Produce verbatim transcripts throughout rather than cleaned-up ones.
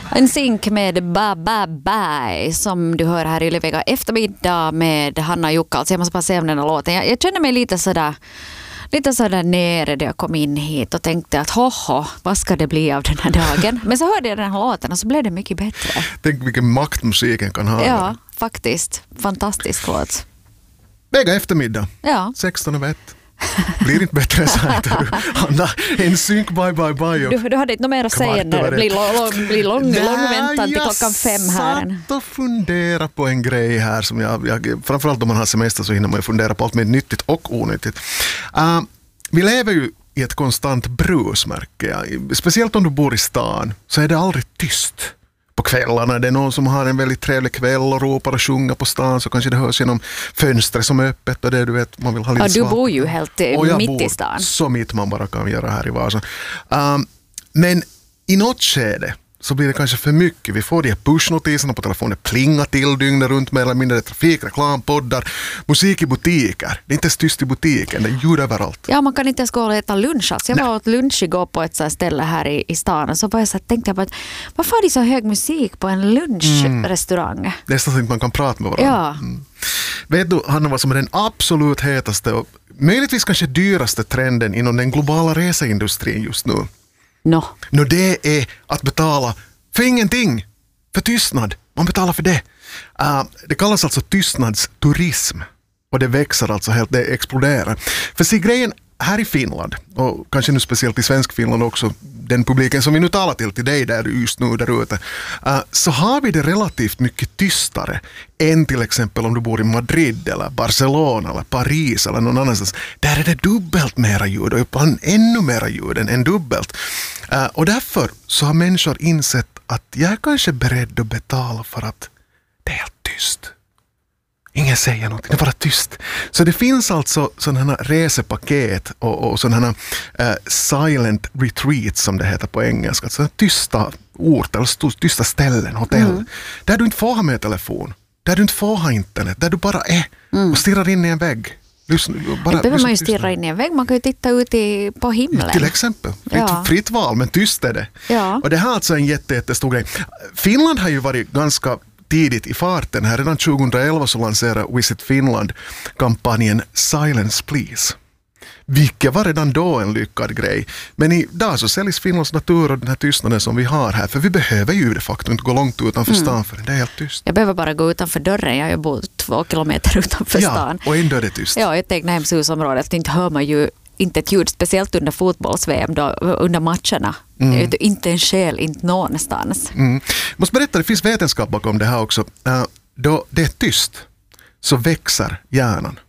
En synk med Ba Ba Bye som du hör här i Ylevega eftermiddag med Hanna och Jukka. Alltså jag måste bara se om den här låten. Jag, jag känner mig lite sådär, lite sådär nere när jag kom in hit och tänkte att hoho, vad ska det bli av den här dagen? Men så hörde jag den här låten och så blev det mycket bättre. Tänk vilken makt musiken kan ha. Ja, faktiskt. Fantastisk låt. Vega eftermiddag. Ja. sexton över ett. Blir inte bättre så här. Hanna, en synk bye bye bye. Du, du hade inte något mer att säga när det blir, lång, blir lång, lång väntan till klockan fem här. Jag satt och fundera på en grej här som jag, jag framförallt om man har semester så hinner man ju fundera på allt med nyttigt och onyttigt. Uh, vi lever ju i ett konstant brus, märker jag. Speciellt om du bor i stan så är det aldrig tyst. På kvällarna, det är någon som har en väldigt trevlig kväll och ropar och sjunger på stan, så kanske det hörs genom fönstret som är öppet och det du vet, man vill ha lite ja, du svart. bor ju helt mitt i stan. Så mitt man bara kan göra här i Vasa. Um, men i något skede så blir det kanske för mycket. Vi får de här pushnotiserna på telefonen, plinga till dygnet runt med eller mindre trafik, reklam, poddar, musik i butiker. Det är inte ens tyst i butiken, det är ljud överallt. Ja, man kan inte ens gå och äta lunch. Alltså jag Nej. var åt lunch igår på ett så ställe här i, i stan och så var jag så här, tänkte jag på att varför har de så hög musik på en lunchrestaurang? Mm. Det är så att man kan prata med varandra. Ja. Mm. Vet du, Hanna, vad som är den absolut hetaste och möjligtvis kanske dyraste trenden inom den globala reseindustrin just nu? No. No, det är att betala för ingenting, för tystnad. Man betalar för det. Uh, det kallas alltså tystnadsturism. Och det växer alltså helt, det exploderar. För se grejen här i Finland, och kanske nu speciellt i svensk Finland också, den publiken som vi nu talar till, till dig där just nu där ute, uh, så har vi det relativt mycket tystare än till exempel om du bor i Madrid eller Barcelona eller Paris eller någon annanstans. Där är det dubbelt mera ljud och ibland ännu mera ljud än, än dubbelt. Uh, och därför så har människor insett att jag är kanske beredd att betala för att det är helt tyst. Ingen säger något, det är bara tyst. Så det finns alltså sådana här resepaket och, och sådana här uh, silent retreats som det heter på engelska. Alltså tysta orter, eller tysta ställen, hotell. Mm. Där du inte får ha med telefon, där du inte får ha internet, där du bara är mm. och stirrar in i en vägg. Lyssna, bara, det behöver man ju stirra in i en vägg, man kan ju titta ut i, på himlen. Till exempel, fritt, ja. fritt val, men tyst är det. Ja. Och det här är alltså en jätte, jättestor grej. Finland har ju varit ganska tidigt i farten. Här redan tjugoelva så lanserade Visit Finland kampanjen Silence Please. Vilket var redan då en lyckad grej. Men idag så säljs Finlands natur och den här tystnaden som vi har här. För vi behöver ju det faktiskt inte gå långt utanför mm. stan för det är helt tyst. Jag behöver bara gå utanför dörren. Jag bor två kilometer utanför stan. Ja, och ändå är det tyst. Ja, i ett egnahemshusområdet. Inte hör man ju inte ett ljud, speciellt under fotbolls-V M, då, under matcherna. Mm. Inte en själ, inte någonstans. Mm. Jag måste berätta, det finns vetenskap bakom det här också. Uh, då det är tyst så växer hjärnan.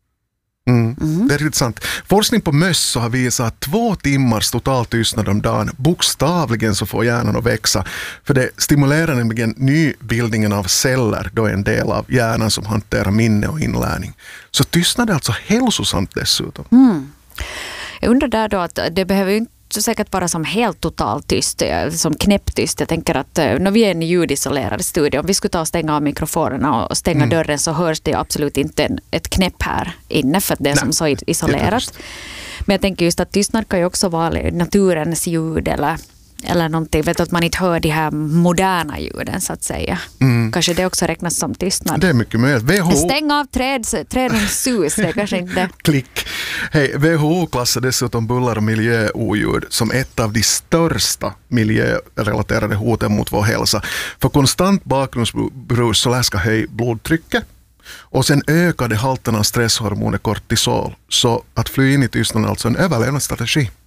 Mm. Mm. Det är riktigt sant. Forskning på möss så har visat att två timmars total tystnad om dagen bokstavligen så får hjärnan att växa. För det stimulerar nämligen nybildningen av celler, då är en del av hjärnan som hanterar minne och inlärning. Så tystnad är alltså hälsosamt dessutom. Mm. Jag undrar där då att det behöver ju inte så säkert bara som helt totalt tyst, som knäpptyst. Jag tänker att när vi är i en ljudisolerad studio, om vi skulle ta och stänga av mikrofonerna och stänga mm. dörren så hörs det absolut inte en, ett knäpp här inne för att det är Nej, som så isolerat. Men jag tänker just att tystnad kan ju också vara naturens ljud eller, eller någonting. Vet du, att man inte hör de här moderna ljuden så att säga. Mm. Kanske det också räknas som tystnad. Det är mycket mer. V H O... Stäng av träds, trädens sus, det är kanske inte... Klick. Hej, W H O klassar dessutom buller och miljöoljud som ett av de största miljörelaterade hoten mot vår hälsa. För konstant bakgrundsbrus så läskar höj blodtrycket. Och sen ökade halten av stresshormonet kortisol. Så att fly in i tystnaden är alltså en överlevnadsstrategi.